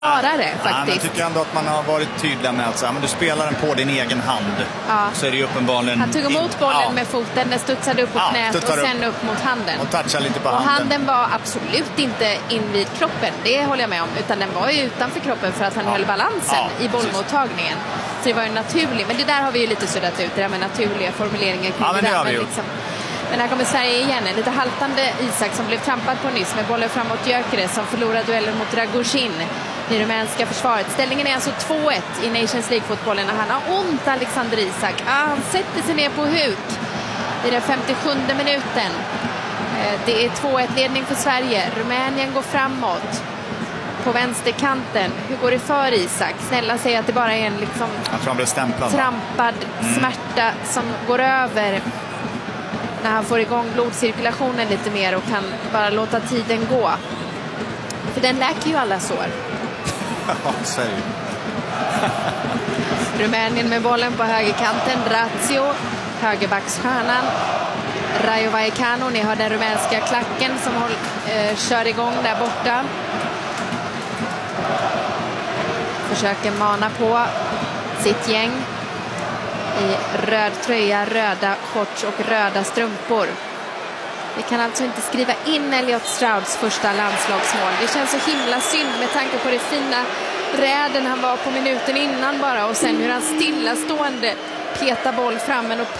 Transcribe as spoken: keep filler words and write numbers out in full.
klarare faktiskt. Ja, jag tycker ändå att man har varit tydlig med att så här, men du spelar den på din egen hand. Ja. Så är det ju uppenbarligen... Han tog emot bollen ja. med foten, den studsade upp på Ja, knät och sen upp. upp mot handen. Och touchade lite på och handen. handen var absolut inte invid kroppen, det håller jag med om. Utan den var ju utanför kroppen för att han ja. höll balansen ja, i bollmottagningen. Så det var ju naturligt. Men det där har vi ju lite suddat ut, det där med naturliga formuleringar kring ja, men det, det har där. vi Men, liksom, men här kommer Sverige igen. En lite haltande Isak som blev trampad på nyss med bollen framåt Gyökeres som förlorar duellen mot Dragoshin i rumänska försvaret. Ställningen är alltså två ett i Nations League-fotbollen och han har ont, Alexander Isak. Ah, han sätter sig ner på huk i den femtiosjunde minuten. Eh, det är två ett-ledning för Sverige. Rumänien går framåt på vänsterkanten. Hur går det för Isak? Snälla säg att det bara är en liksom jag tror han blev stämplad, trampad mm. smärta som går över när han får igång blodcirkulationen lite mer och kan bara låta tiden gå. För den läker ju alla sår. Ja, säg. Rumänien med bollen på högerkanten. Ratio, högerbacksstjärnan. Rayo Vallecano, ni har den rumänska klacken som håll, eh, kör igång där borta. Försöker mana på sitt gäng i röd tröja, röda shorts och röda strumpor. Vi kan alltså inte skriva in Elliot Strouds första landslagsmål. Det känns så himla synd med tanke på det fina räden han var på minuten innan bara. Och sen hur han stillastående petar boll fram. Men att